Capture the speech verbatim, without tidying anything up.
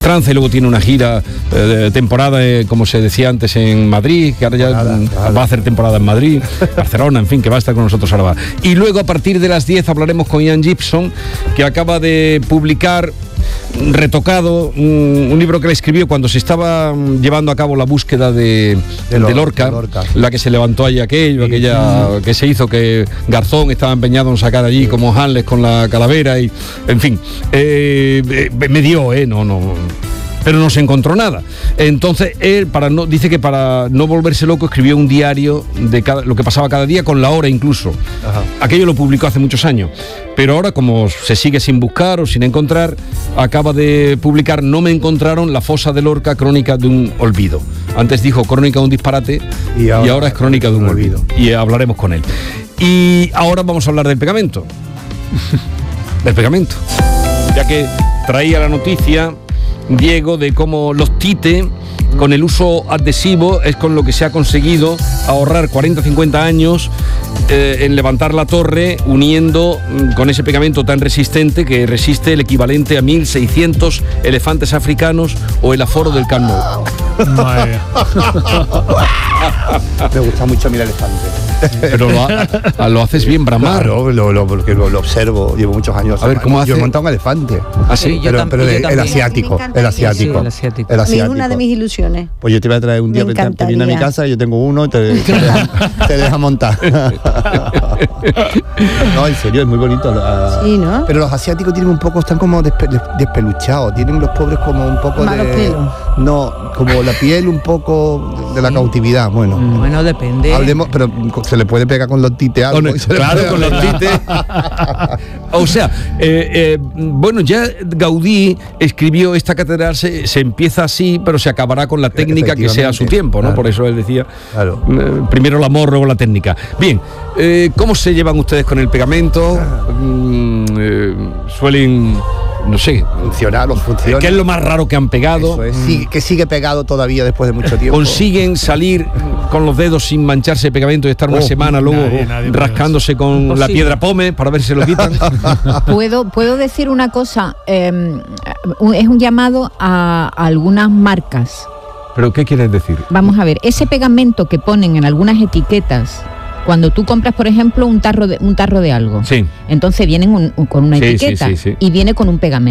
maestranza y luego tiene una gira eh, de temporada, eh, como se decía antes, en Madrid, que ahora ya Nada, nada. va a hacer temporada en Madrid, Barcelona, en fin, que va a estar con nosotros ahora va. Y luego a partir de las diez hablaremos con Ian Gibson, que acaba de publicar retocado un, un libro que le escribió cuando se estaba llevando a cabo la búsqueda de, de, Lor- de Lorca, de Lorca. la que se levantó allí aquello, Sí. aquella que se hizo, que Garzón estaba empeñado en sacar allí como Hanles con la calavera y, en fin, eh, eh, me dio, eh, no, no... pero no se encontró nada. Entonces él, para no, dice que para no volverse loco, escribió un diario de cada, lo que pasaba cada día, con la hora incluso. Ajá. Aquello lo publicó hace muchos años, pero ahora, como se sigue sin buscar o sin encontrar, acaba de publicar No me encontraron, la fosa de Lorca, crónica de un olvido. Antes dijo crónica de un disparate y ahora, y ahora es crónica de un olvido. Y hablaremos con él. Y ahora vamos a hablar del pegamento. Del pegamento. Ya que traía la noticia, Diego, de cómo los Tite, con el uso adhesivo, es con lo que se ha conseguido ahorrar cuarenta a cincuenta años eh, en levantar la torre, uniendo mm, con ese pegamento tan resistente que resiste el equivalente a mil seiscientos elefantes africanos o el aforo del Camp Nou. Me gusta mucho mirar elefantes. Pero lo, ha- lo haces bien, bramar. Claro, lo, lo, porque lo, lo observo, llevo muchos años. A ver, ¿cómo hace? Yo he montado un elefante. ¿Ah, sí? Yo Pero, tam- pero yo el, el también. asiático, Me el encantaría. asiático. Sí, el asiático. El A mí es una de asiático. mis ilusiones. Pues yo te voy a traer un día, Me te, te viene a mi encantaría. casa, yo tengo uno y te, te, deja, te deja montar. No, en serio, es muy bonito. la- Sí, ¿no? Pero los asiáticos tienen un poco, están como despe- des- despeluchados, tienen los pobres como un poco Malos de... pelos. No, como la piel un poco de la cautividad, bueno. Bueno, depende. Hablemos, pero se le puede pegar con los tites algo. Con- y se le claro, puede con los pegar. tites. O sea, eh, eh, bueno, ya Gaudí escribió esta catedral, se, se empieza así, pero se acabará con la técnica que sea a su Efectivamente, tiempo, ¿no? claro. Por eso él decía, Claro. eh, primero el amor, luego la técnica. Bien, eh, ¿cómo se llevan ustedes con el pegamento? Mm, eh, suelen, no sé, Funciona, los funciona. ¿qué es lo más raro que han pegado? Eso es, sigue- que sigue pegado todavía después de mucho tiempo. ¿Consiguen salir con los dedos sin mancharse de pegamento y estar una Oh, semana luego nadie, nadie puede rascándose con la Imposible. piedra pome para ver si lo quitan? Puedo, puedo decir una cosa, eh, un- es un llamado a, a algunas marcas. ¿Pero qué quieres decir? Vamos a ver, ese pegamento que ponen en algunas etiquetas, cuando tú compras, por ejemplo, un tarro de, un tarro de algo, Sí. entonces vienen un- un- con una Sí, sí, etiqueta sí, sí. y viene con un pegamento.